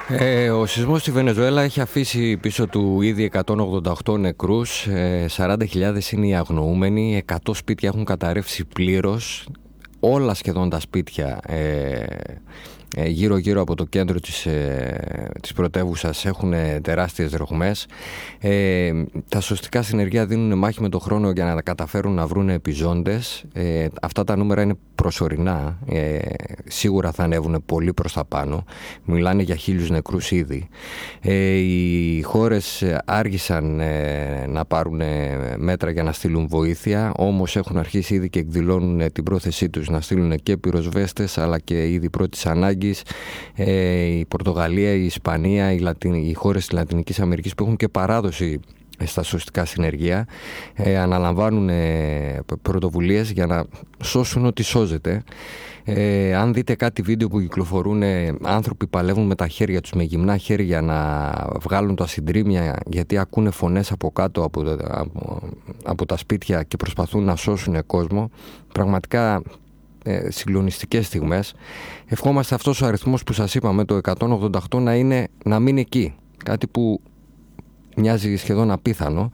Ο σεισμός στη Βενεζουέλα έχει αφήσει πίσω του ήδη 188 νεκρούς, 40.000 είναι οι αγνοούμενοι, 100 σπίτια έχουν καταρρεύσει πλήρως, όλα σχεδόν τα σπίτια γύρω-γύρω από το κέντρο της πρωτεύουσας έχουν τεράστιες ρογμές. Τα σωστικά συνεργεία δίνουν μάχη με τον χρόνο για να καταφέρουν να βρουν επιζώντες. Αυτά τα νούμερα είναι προσωρινά. Σίγουρα θα ανέβουν πολύ προς τα πάνω. Μιλάνε για 1.000 νεκρούς ήδη. Οι χώρες άργησαν να πάρουν μέτρα για να στείλουν βοήθεια, όμως έχουν αρχίσει ήδη και εκδηλώνουν την πρόθεσή τους να στείλουν και πυροσβέστες αλλά και ήδη πρώτης ανάγκης. Η Πορτογαλία, η Ισπανία, οι χώρες της Λατινικής Αμερικής που έχουν και παράδοση στα σωστικά συνεργεία αναλαμβάνουν πρωτοβουλίες για να σώσουν ό,τι σώζεται. Αν δείτε κάτι βίντεο που κυκλοφορούν, άνθρωποι παλεύουν με τα χέρια τους, με γυμνά χέρια, να βγάλουν τα συντρίμμια γιατί ακούνε φωνές από κάτω από τα σπίτια και προσπαθούν να σώσουν κόσμο. Πραγματικά συγκλονιστικές στιγμές. Ευχόμαστε αυτός ο αριθμός που σας είπαμε, το 188, να μείνει εκεί. Κάτι που μοιάζει σχεδόν απίθανο.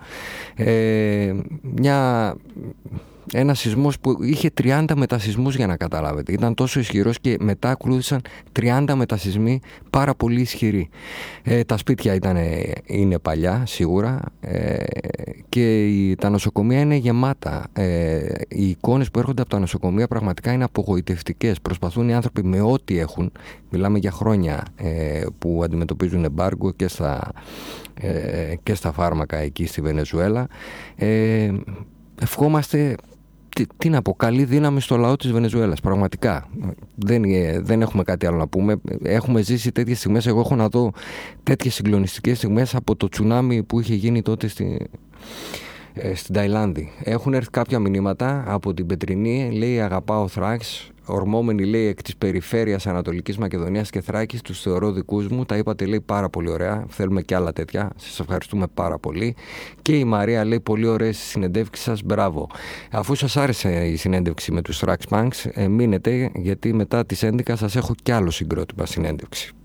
Ένας σεισμός που είχε 30 μετασεισμούς, για να καταλάβετε. Ήταν τόσο ισχυρός και μετά ακολούθησαν 30 μετασεισμοί πάρα πολύ ισχυροί. Τα σπίτια είναι παλιά σίγουρα, και τα νοσοκομεία είναι γεμάτα. Οι εικόνες που έρχονται από τα νοσοκομεία πραγματικά είναι απογοητευτικές. Προσπαθούν οι άνθρωποι με ό,τι έχουν, μιλάμε για χρόνια που αντιμετωπίζουν εμπάργκο και στα φάρμακα εκεί στη Βενεζουέλα. Ευχόμαστε, τι να πω, καλή δύναμη στο λαό της Βενεζουέλας. Πραγματικά δεν έχουμε κάτι άλλο να πούμε. Έχουμε ζήσει τέτοιες στιγμές. Εγώ έχω να δω τέτοιες συγκλονιστικές στιγμές από το τσουνάμι που είχε γίνει τότε στην Ταϊλάνδη. Έχουν έρθει κάποια μηνύματα από την Πετρινή, λέει αγαπάω Θράκης, ορμόμενοι, λέει, εκ της περιφέρειας Ανατολικής Μακεδονίας και Θράκης, τους θεωρώ δικούς μου. Τα είπατε, λέει, πάρα πολύ ωραία. Θέλουμε και άλλα τέτοια. Σας ευχαριστούμε πάρα πολύ. Και η Μαρία λέει πολύ ωραίες συνεντεύξεις σας. Μπράβο. Αφού σας άρεσε η συνέντευξη με τους Thrax Punks, μείνετε, γιατί μετά τις 11 σας έχω κι άλλο συγκρότημα συνέντευξη.